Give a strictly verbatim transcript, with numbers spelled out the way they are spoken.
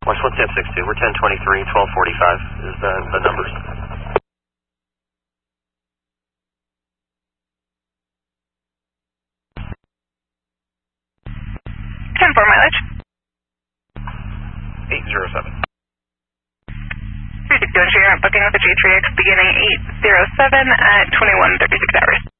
Watch one six two, we're ten twenty-three, twelve forty-five is the, the numbers. ten four mileage. eight zero seven. three six two, you're booking with the J three X beginning eight zero seven at twenty-one thirty-six hours.